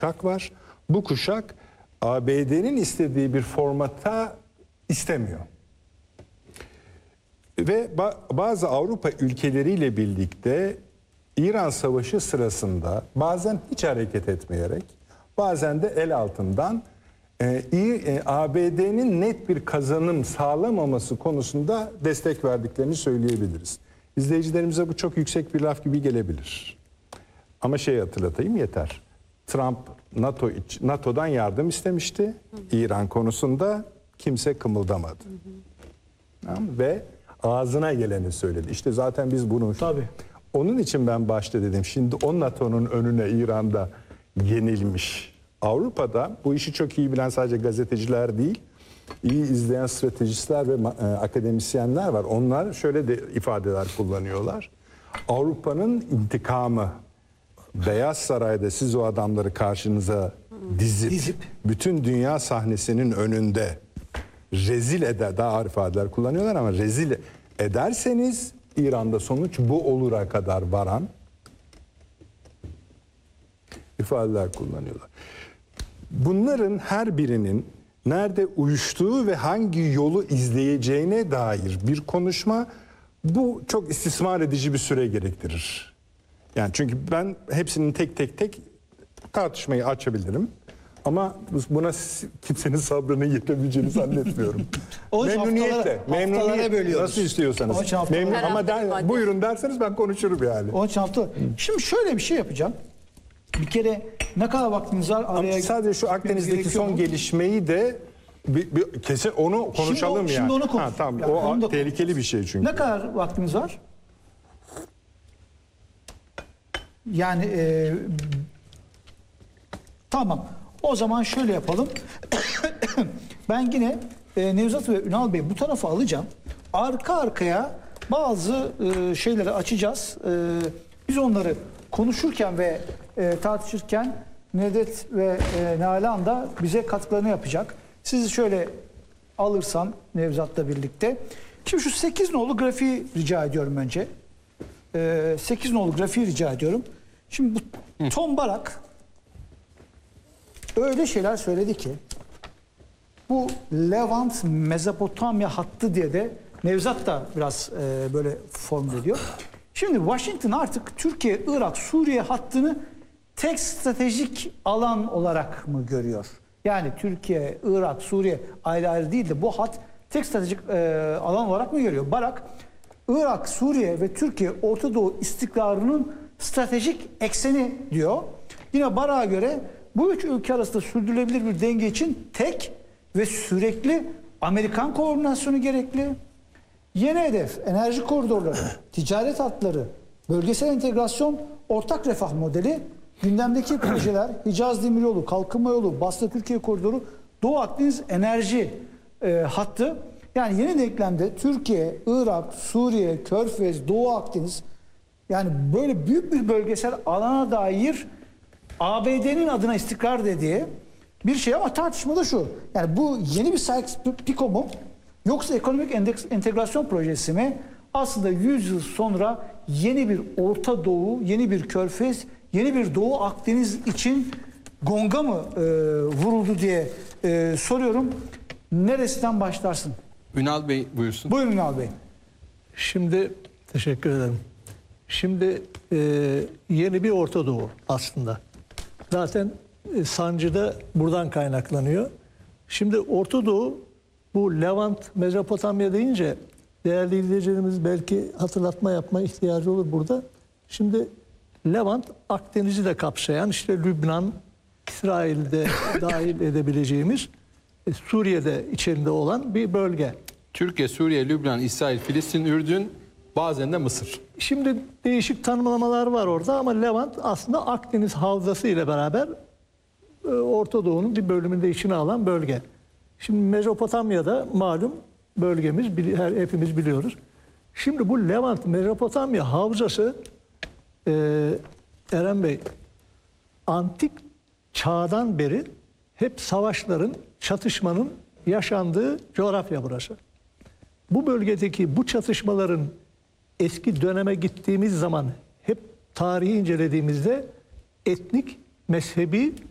kuşak var. Bu kuşak ABD'nin istediği bir formata istemiyor. Ve bazı Avrupa ülkeleriyle birlikte İran Savaşı sırasında bazen hiç hareket etmeyerek, bazen de el altından ABD'nin net bir kazanım sağlamaması konusunda destek verdiklerini söyleyebiliriz. İzleyicilerimize bu çok yüksek bir laf gibi gelebilir. Ama hatırlatayım yeter. Trump NATO'dan yardım istemişti. İran konusunda kimse kımıldamadı. Ve ağzına geleni söyledi. İşte zaten biz bunu... Tabii. Onun için ben başta dedim. Şimdi o NATO'nun önüne İran'da yenilmiş. Avrupa'da bu işi çok iyi bilen sadece gazeteciler değil, iyi izleyen stratejistler ve akademisyenler var. Onlar şöyle de ifadeler kullanıyorlar. Avrupa'nın intikamı, Beyaz Saray'da siz o adamları karşınıza dizip bütün dünya sahnesinin önünde rezil eder, daha ağır ifadeler kullanıyorlar ama rezil ederseniz İran'da sonuç bu olura kadar varan ifadeler kullanıyorlar. Bunların her birinin nerede uyuştuğu ve hangi yolu izleyeceğine dair bir konuşma, bu çok istismar edici bir süre gerektirir. Yani çünkü ben hepsinin tek tek tartışmayı açabilirim. Ama buna kimsenin sabrını yetebileceğini zannetmiyorum. Memnuniyetle nasıl istiyorsanız. Buyurun derseniz ben konuşurum yani. 13 hafta. Şimdi şöyle bir şey yapacağım. Bir kere ne kadar vaktimiz var? Ama sadece şu Akdeniz'deki son gelişmeyi de kesin onu konuşalım yani. Şimdi onu konuşalım. Tamam. Yani o tehlikeli bir şey çünkü. Ne kadar vaktimiz var? Yani tamam. O zaman şöyle yapalım. Ben yine Nevzat ve Ünal Bey bu tarafa alacağım. Arka arkaya bazı şeyleri açacağız. Biz onları konuşurken ve tartışırken Nevzat ve Nalan da bize katkılarını yapacak. Sizi şöyle alırsam Nevzat'la birlikte. Şimdi şu 8 nolu grafiği rica ediyorum önce. 8 nolu grafiği rica ediyorum. Şimdi bu Tom Barak öyle şeyler söyledi ki bu Levant Mezopotamya hattı diye de Nevzat da biraz böyle formüle ediyor. Şimdi Washington artık Türkiye, Irak, Suriye hattını tek stratejik alan olarak mı görüyor? Yani Türkiye, Irak, Suriye ayrı ayrı değil de bu hat tek stratejik alan olarak mı görüyor? Barak, Irak, Suriye ve Türkiye Orta Doğu istikrarının stratejik ekseni diyor. Yine Barak'a göre bu üç ülke arasında sürdürülebilir bir denge için tek ve sürekli Amerikan koordinasyonu gerekli. Yeni hedef enerji koridorları, ticaret hatları, bölgesel entegrasyon, ortak refah modeli, gündemdeki projeler Hicaz Demiryolu, Kalkınma Yolu, Basra Türkiye Koridoru, Doğu Akdeniz enerji hattı. Yani yeni denklemde Türkiye, Irak, Suriye, Körfez, Doğu Akdeniz, yani böyle büyük bir bölgesel alana dair ABD'nin adına istikrar dediği bir şey, ama tartışmada şu. Yani bu yeni bir Sykes-Picot mu yoksa ekonomik entegrasyon projesi mi? Aslında 100 yıl sonra yeni bir Orta Doğu, yeni bir Körfez, yeni bir Doğu Akdeniz için gonga mı vuruldu diye soruyorum. Neresinden başlarsın? Ünal Bey buyursun. Buyurun Ünal Bey. Şimdi teşekkür ederim. Şimdi yeni bir Orta Doğu aslında. Zaten sancı da buradan kaynaklanıyor. Şimdi Orta Doğu, bu Levant, Mezopotamya deyince değerli izleyicilerimiz belki hatırlatma yapma ihtiyacı olur burada. Şimdi Levant, Akdeniz'i de kapsayan, işte Lübnan, İsrail'de dahil edebileceğimiz, Suriye'de içerisinde olan bir bölge. Türkiye, Suriye, Lübnan, İsrail, Filistin, Ürdün, bazen de Mısır. Şimdi değişik tanımlamalar var orada ama Levant aslında Akdeniz havzası ile beraber Orta Doğu'nun bir bölümünde içine alan bölge. Şimdi Mezopotamya'da malum bölgemiz, hepimiz biliyoruz. Şimdi bu Levant, Mezopotamya havzası Eren Bey, antik çağdan beri hep savaşların, çatışmanın yaşandığı coğrafya burası. Bu bölgedeki bu çatışmaların eski döneme gittiğimiz zaman hep tarihi incelediğimizde etnik, mezhebi